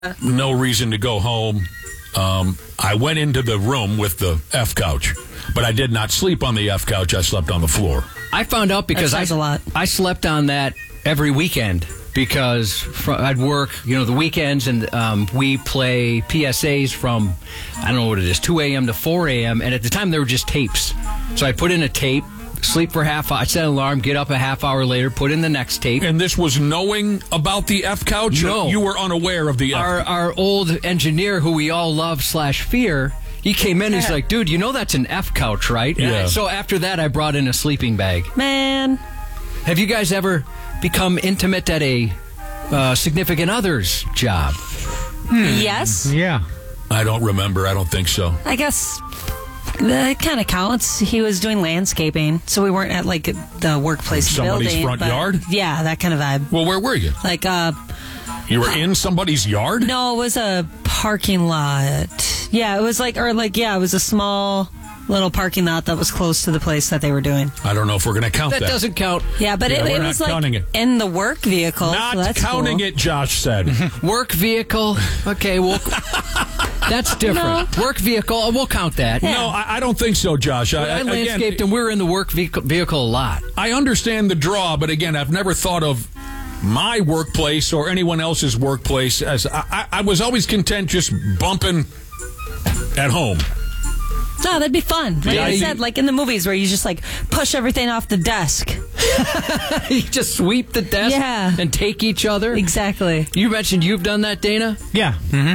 No reason to go home. I went into the room with the F couch, but I did not sleep on the F couch. I slept on the floor. I found out because That says a lot. I slept on that every weekend because I'd work, the weekends, and we play PSAs from, I don't know what it is, 2 a.m. to 4 a.m., and at the time they were just tapes. So I put in a tape, sleep for half hour, I set an alarm, get up a half hour later, put in the next tape. And this was knowing about the F couch? No. You were unaware of the F couch? Our old engineer, who we all love / fear, he came in, he's like, dude, that's an F couch, right? Yeah. So after that, I brought in a sleeping bag. Man. Have you guys ever become intimate at a significant other's job? Yes. Yeah. I don't remember. I don't think so. I guess that kind of counts. He was doing landscaping, so we weren't at like the workplace Somebody's building. front but yard? Yeah, that kind of vibe. Well, where were you? Like, You were in somebody's yard? no, it was a parking lot. Yeah, it was it was a small little parking lot that was close to the place that they were doing. I don't know if we're going to count that. That doesn't count. Yeah, but Yeah, it we're was not counting it. in the work vehicle. Not so that's counting cool. it, Josh said. Work vehicle. Okay, well, that's different. Work vehicle. We'll count that. Yeah. No, I don't think so, Josh. I landscaped, again, and we were in the work vehicle a lot. I understand the draw, but again, I've never thought of my workplace or anyone else's workplace as I was always content just bumping at home. No, that'd be fun. Like Yeah, I said, like in the movies where you just push everything off the desk. You just sweep the desk Yeah. and take each other. Exactly. You mentioned you've done that, Dana? Yeah.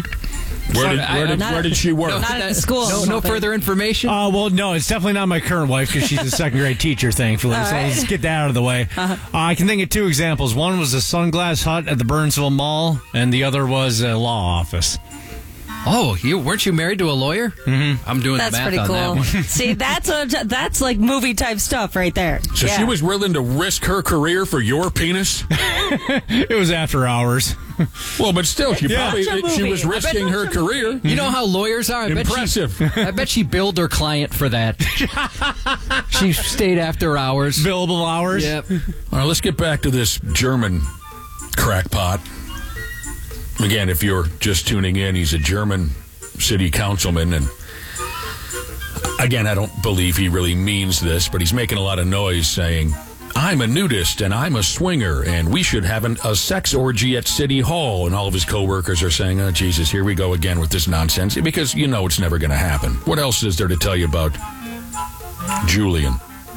Where did she work? Not at the school or No something. further information? Well, no, it's definitely not my current wife because she's a second grade teacher, thankfully. All So right. let's get that out of the way. I can think of two examples. One was a Sunglass Hut at the Burnsville Mall, and the other was a law office. Oh, weren't you married to a lawyer? Mm-hmm. I'm doing That's the math pretty on that cool. one. See, that's like movie type stuff right there. So Yeah. she was willing to risk her career for your penis? It was after hours. Well, but still, she Yeah. probably Watch a she movie. was I bet risking her career. You know how lawyers are? Impressive. I bet she billed her client for that. She stayed after hours. Billable hours. Yep. All right, let's get back to this German crackpot. Again, if you're just tuning in, he's a German city councilman, and again, I don't believe he really means this, but he's making a lot of noise saying, I'm a nudist and I'm a swinger and we should have a sex orgy at City Hall. And all of his coworkers are saying, oh, Jesus, here we go again with this nonsense, because it's never going to happen. What else is there to tell you about Julian?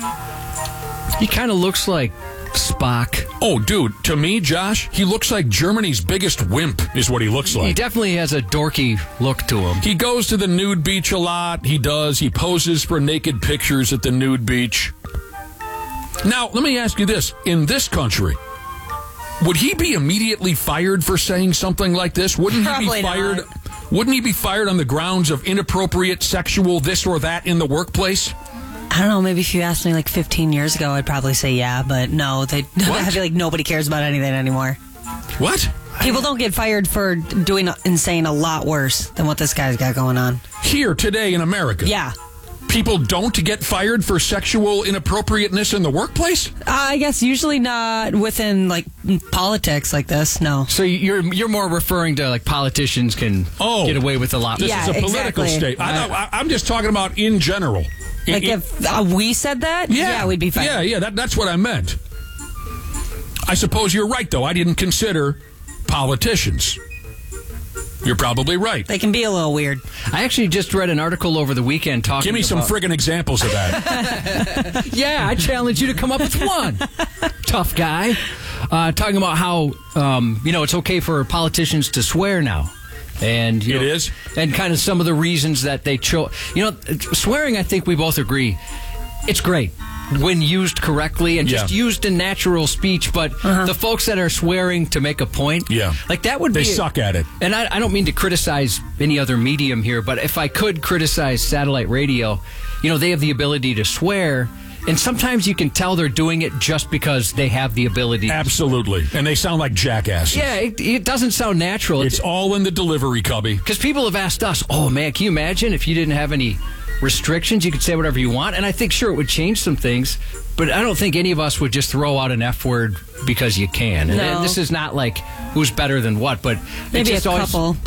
He kind of looks like Spock. Oh, dude, to me, Josh, he looks like Germany's biggest wimp is what he looks He like. definitely has a dorky look to him. He goes to the nude beach a lot. He poses for naked pictures at the nude beach. Now, let me ask you this. In this country, would he be immediately fired for saying something like this? Wouldn't he Probably be fired? not. Wouldn't he be fired on the grounds of inappropriate sexual this or that in the workplace? I don't know, maybe if you asked me 15 years ago, I'd probably say yeah, but no, I feel like nobody cares about anything anymore. What? People don't get fired for doing and saying a lot worse than what this guy's got going on. Here today in America? Yeah. People don't get fired for sexual inappropriateness in the workplace? I guess usually not within politics like this, no. So you're more referring to politicians can get away with a lot. This Yeah, is a political exactly. statement. I'm just talking about in general. If we said that, yeah, we'd be fired. Yeah, that's what I meant. I suppose you're right, though. I didn't consider politicians. You're probably right. They can be a little weird. I actually just read an article over the weekend talking Give me some about... friggin' examples of that. Yeah, I challenge you to come up with one. Tough guy. Talking about how, it's okay for politicians to swear now. And It is? And kind of some of the reasons that they chose. Swearing, I think we both agree, it's great when used correctly and just used in natural speech. But the folks that are swearing to make a point, that would They be... suck at it. And I don't mean to criticize any other medium here, but if I could criticize satellite radio, they have the ability to swear. And sometimes you can tell they're doing it just because they have the ability. Absolutely. And they sound like jackasses. Yeah, it doesn't sound natural. It's all in the delivery, Cubby. Because people have asked us, oh, man, can you imagine if you didn't have any restrictions. You could say whatever you want, and I think sure it would change some things, but I don't think any of us would just throw out an F word because you can. And No. this is not like who's better than what, but Maybe it's just a always, couple.